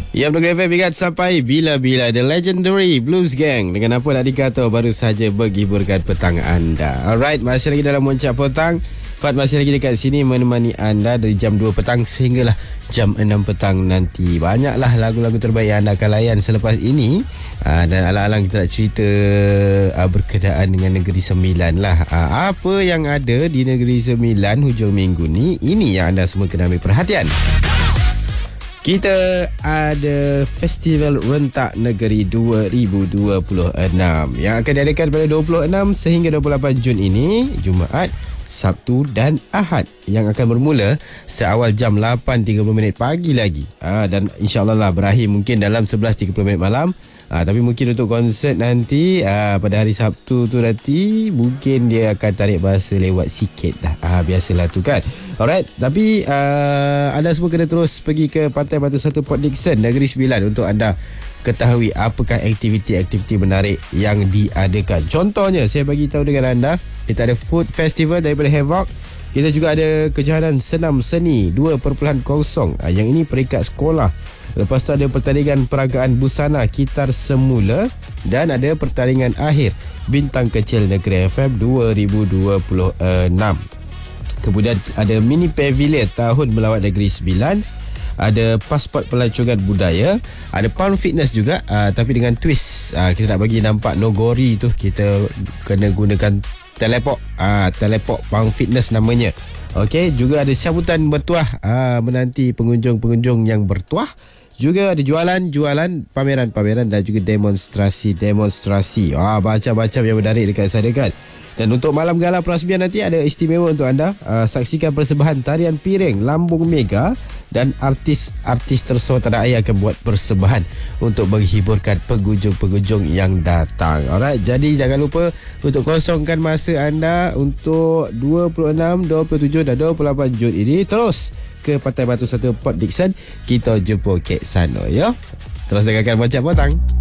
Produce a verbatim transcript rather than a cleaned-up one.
Ya, Program F M ingat sampai bila-bila The Legendary Blues Gang dengan apa nak dikata baru saja menghiburkan petang anda. Alright, masih lagi dalam Moncak Petang. Fat masih lagi dekat sini menemani anda dari jam dua petang sehinggalah jam enam petang nanti. Banyaklah lagu-lagu terbaik yang anda akan layan selepas ini. Aa, dan alang-alang kita nak cerita aa, berkenaan dengan Negeri Sembilan lah. Aa, apa yang ada di Negeri Sembilan hujung minggu ni, ini yang anda semua kena ambil perhatian. Kita ada Festival Rentak Negeri dua ribu dua puluh enam yang akan diadakan pada dua puluh enam sehingga dua puluh lapan Jun ini, Jumaat, Sabtu dan Ahad, yang akan bermula seawal jam lapan tiga puluh minit pagi lagi. Ha, dan insyaAllah lah berakhir mungkin dalam sebelas tiga puluh minit malam. Ha, tapi mungkin untuk konsert nanti ha, pada hari Sabtu tu nanti mungkin dia akan tarik bahasa lewat sikit dah. Ha, biasalah tu kan. Alright, tapi uh, anda semua kena terus pergi ke Pantai Batu Satu Port Dickson Negeri Sembilan untuk anda ketahui apakah aktiviti-aktiviti menarik yang diadakan. Contohnya, saya bagi tahu dengan anda, kita ada food festival daripada Havoc. Kita juga ada kejohanan senam seni dua titik kosong. Yang ini peringkat sekolah. Lepas tu ada pertandingan peragaan busana Kitar Semula. Dan ada pertandingan akhir Bintang Kecil Negeri F M dua ribu dua puluh enam. Kemudian ada mini pavilion Tahun Melawat Negeri Sembilan. Ada pasport pelancongan budaya. Ada pound fitness juga, uh, tapi dengan twist. uh, Kita nak bagi nampak Nogori tu, kita kena gunakan teleport. uh, Teleport pound fitness namanya. Okey, juga ada sambutan bertuah uh, menanti pengunjung-pengunjung yang bertuah. Juga ada jualan-jualan, pameran-pameran dan juga demonstrasi-demonstrasi. Ah, macam-macam yang menarik dekat sana kan. Dan untuk malam gala perasmian nanti ada istimewa untuk anda. Uh, saksikan persembahan tarian piring Lambung Mega dan artis-artis tersohor tanah air akan buat persembahan untuk menghiburkan pengunjung-pengunjung yang datang. Alright, jadi jangan lupa untuk kosongkan masa anda untuk dua puluh enam, dua puluh tujuh dan dua puluh lapan Jun ini. Terus ke Pantai Batu Satu Port Dickson. Kita jumpa ke sana ya. Terus dengarkan Moncak Petang.